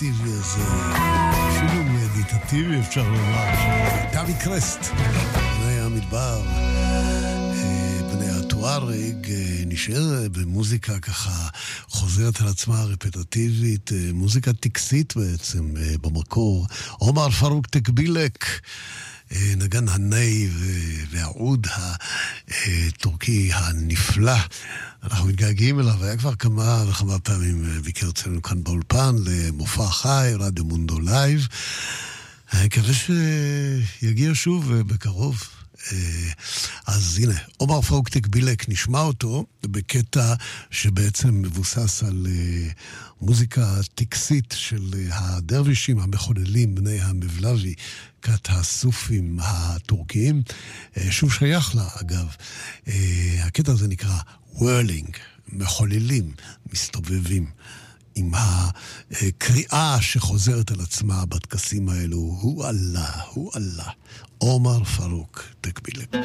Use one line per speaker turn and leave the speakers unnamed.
טבעי הזה, אפילו מדיטטיבי אפשר לומר, דבי קרסט, בני המדבר, בני הטוארג, נשאר במוזיקה ככה חוזרת על עצמה רפטטיבית, מוזיקה טקסית בעצם במקור. עומר פרוק תקבילק, נגן הני והעוד הטורקי הנפלא. אנחנו מתגעגעים אליו, היה כבר כמה וכמה פעמים ביקר אצלנו כאן באולפן למופע חי, רדיו מונדו לייב. אני מקווה שיגיע שוב בקרוב. אז הנה, עומר פרוק תקבילק, נשמע אותו בקטע שבעצם מבוסס על מוזיקה טקסית של הדרווישים המחוללים, בני המבלבי, כת הסופים הטורקיים, שהוא שייך לה אגב. הקטע הזה נקרא whirling, מחוללים, מסתובבים, עם הקריאה שחוזרת על עצמה בטקסים האלו, הוא אללה, הוא אללה. עומר פרוק תקבילק.